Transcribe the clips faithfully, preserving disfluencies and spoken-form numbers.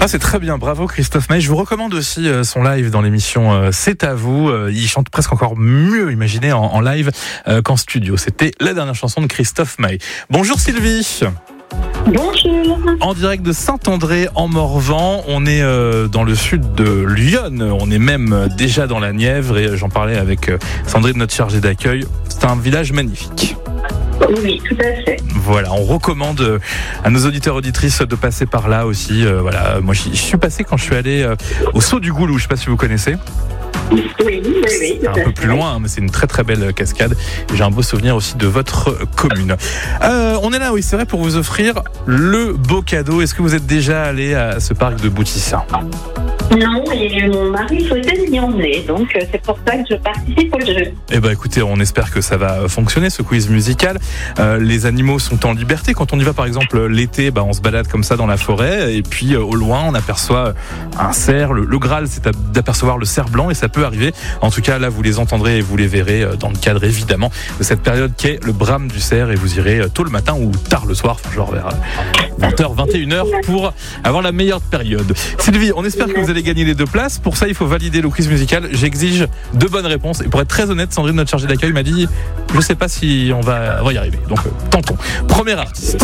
Ah, c'est très bien, bravo Christophe Maé. Je vous recommande aussi euh, son live dans l'émission euh, C'est à vous. Euh, il chante presque encore mieux, imaginez, en, en live euh, qu'en studio. C'était la dernière chanson de Christophe Maé. Bonjour Sylvie. Bonjour. En direct de Saint-André en Morvan, on est euh, dans le sud de Lyon, on est même euh, déjà dans la Nièvre et euh, j'en parlais avec euh, Sandrine, notre chargée d'accueil. C'est un village magnifique. Oui, tout à fait. Voilà, on recommande euh, à nos auditeurs auditrices de passer par là aussi. Euh, voilà, moi je suis passé quand je suis allé euh, au Saut du Goulou, je ne sais pas si vous connaissez. Oui, oui, oui. C'est un peu plus loin, hein, mais c'est une très très belle cascade. Et j'ai un beau souvenir aussi de votre commune. Euh, on est là, oui, c'est vrai, pour vous offrir le beau cadeau. Est-ce que vous êtes déjà allé à ce parc de Boutissin ? Non, et mon mari souhaitait m'y emmener, donc c'est pour ça que je participe au jeu. Eh ben écoutez, on espère que ça va fonctionner, ce quiz musical. Euh, les animaux sont en liberté. Quand on y va, par exemple, l'été, bah, on se balade comme ça dans la forêt, et puis euh, au loin, on aperçoit un cerf. Le, le Graal, c'est d'apercevoir le cerf blanc, et ça peut arriver. En tout cas, là, vous les entendrez et vous les verrez euh, dans le cadre, évidemment, de cette période qui est le brame du cerf, et vous irez euh, tôt le matin ou tard le soir, enfin, genre vers vingt heures, vingt et une heures, pour avoir la meilleure période. Sylvie, on espère que vous allez gagner les deux places. Pour ça, il faut valider le quiz musical. J'exige deux bonnes réponses. Et pour être très honnête, Sandrine, notre chargée d'accueil, m'a dit je sais pas si on va, on va y arriver. Donc, euh, tentons. Premier artiste.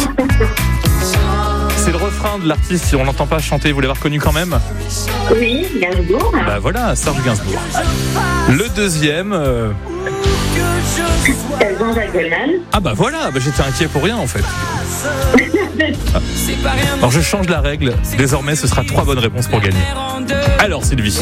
C'est le refrain de l'artiste. Si on l'entend pas chanter, vous l'avez reconnu quand même ? Oui, Gainsbourg. Bah voilà, Serge Gainsbourg. Le deuxième. Euh... Jean-Jacques Goldman. Ah bah voilà, bah j'étais inquiet pour rien en fait. Ah. Alors je change la règle. Désormais, ce sera trois bonnes réponses pour gagner. Alors Sylvie,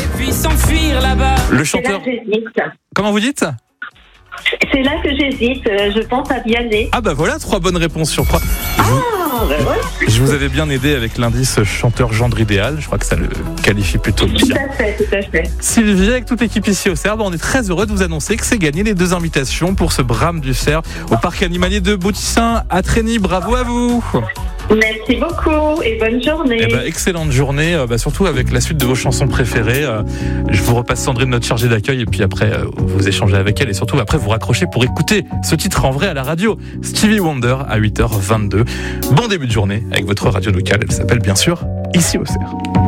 le chanteur. Comment vous dites ? C'est là que j'hésite. Je pense à Vianney. Ah bah voilà, trois bonnes réponses sur trois. Ah, bah ouais. Je vous avais bien aidé avec l'indice chanteur gendre idéal. Je crois que ça le qualifie plutôt bien. Tout à fait, tout à fait. Sylvie, avec toute l'équipe ici au C E R B, on est très heureux de vous annoncer que c'est gagné les deux invitations pour ce brame du cerf au parc animalier de Boutissin à Trény. Bravo à vous. Merci beaucoup et bonne journée. Eh ben, excellente journée, euh, bah, surtout avec la suite de vos chansons préférées. Euh, je vous repasse Sandrine, notre chargée d'accueil, et puis après, euh, vous échangez avec elle, et surtout après, vous raccrochez pour écouter ce titre en vrai à la radio. Stevie Wonder à huit heures vingt-deux. Bon début de journée avec votre radio locale. Elle s'appelle bien sûr Ici au C E R B.